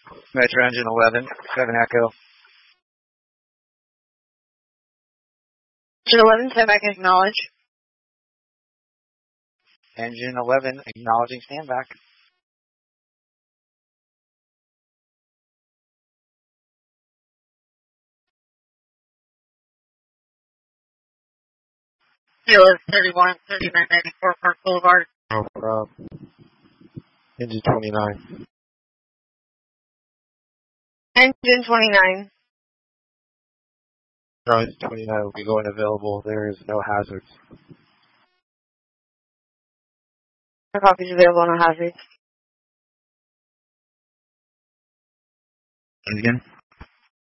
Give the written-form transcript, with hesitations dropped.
Metro Engine 11, 7 Echo. Engine 11, stand back and acknowledge. Engine 11, acknowledging stand back. Kilo 31, 3994 Park Boulevard. No problem. Engine 29. Engine 29. Engine 29 will be going available. There is no hazards. Our copies available on the hazards. Again?